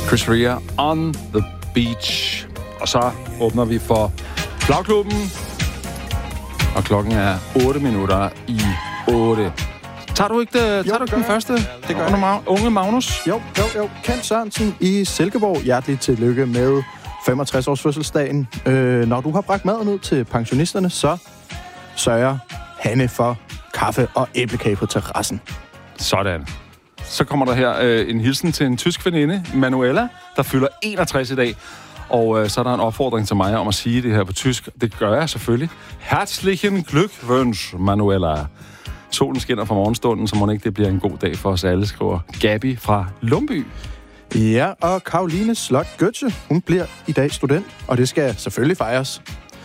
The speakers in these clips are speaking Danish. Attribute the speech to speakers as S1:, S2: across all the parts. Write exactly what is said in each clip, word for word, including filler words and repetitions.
S1: Chris Rea, On the Beach. Og så åbner vi for Flagklubben. Og klokken er otte minutter i otte. Tager du ikke, det, tager
S2: jo,
S1: du ikke den første?
S2: Det gør jeg.
S1: Unge Magnus?
S2: Jo, jo, jo. Kent Sørensen i Silkeborg. Hjerteligt tillykke med femogtres års fødselsdagen. Øh, når du har bragt maden ud til pensionisterne, så sørger Hanne for kaffe og æblekage på terrassen.
S1: Sådan. Så kommer der her øh, en hilsen til en tysk veninde, Manuela, der fylder enogtres i dag. Og øh, så er der en opfordring til mig om at sige det her på tysk. Det gør jeg selvfølgelig. Herzlichen Glückwunsch, Manuela. Solen skinner fra morgenstunden, så må ikke det bliver en god dag for os alle, skriver Gabi fra Lumby.
S2: Ja, og Karoline Slot Götze, hun bliver i dag student, og det skal selvfølgelig fejres.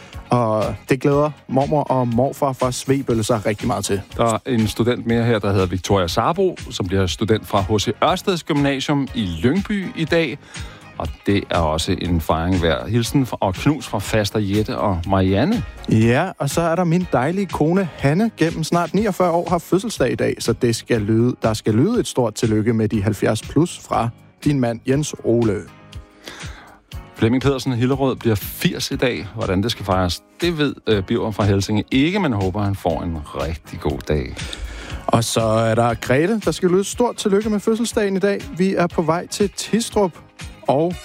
S2: Og det glæder mormor og morfar fra Svebølle sig rigtig meget til.
S1: Der er en student mere her, der hedder Victoria Sarbo, som bliver student fra H C Ørsteds Gymnasium i Lyngby i dag. Og det er også en fejring værd. Hilsen og knus fra Faster Jette og Marianne.
S2: Ja, og så er der min dejlige kone Hanne, gennem snart niogfyrre år, har fødselsdag i dag, så det skal lyde, der skal lyde et stort tillykke med de halvfjerds plus fra din mand Jens Ole.
S1: Flemming Pedersen Hillerød bliver firs i dag. Hvordan det skal fejres, det ved øh, Birger fra Helsinge ikke, men håber, han får en rigtig god dag.
S2: Og så er der Grete, der skal lyde et stort tillykke med fødselsdagen i dag. Vi er på vej til Tistrup, og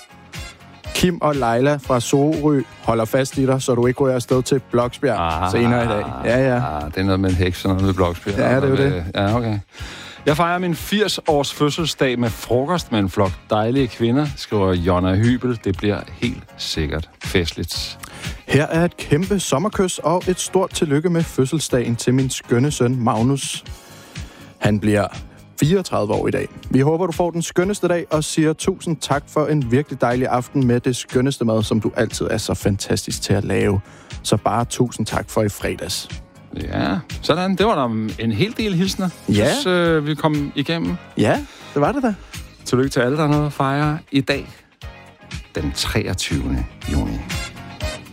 S2: Kim og Leila fra Sorø holder fast i dig, så du ikke ryger afsted til Bloksbjerg ah, senere i dag. Ja, ja.
S1: Ah, det er noget med en heks og noget med Bloksbjerg.
S2: Ja, det er jo det.
S1: Ja, okay. Jeg fejrer min firs-års fødselsdag med frokost med en flok dejlige kvinder, skriver Jonna Hybel. Det bliver helt sikkert festligt.
S2: Her er et kæmpe sommerkys og et stort tillykke med fødselsdagen til min skønne søn Magnus. Han bliver fireogtredive år i dag. Vi håber, du får den skønneste dag, og siger tusind tak for en virkelig dejlig aften med det skønneste mad, som du altid er så fantastisk til at lave. Så bare tusind tak for i fredags.
S1: Ja, sådan. Det var der en hel del hilsner.
S2: Ja.
S1: Synes, øh, vi kom igennem.
S2: Ja, det var det da.
S1: Tillykke til alle, der har noget at fejre i dag, den treogtyvende juni.